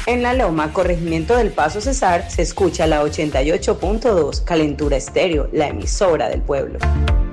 En La Loma, corregimiento del Paso Cesar, se escucha la 88.2 Calentura Estéreo, la emisora del pueblo.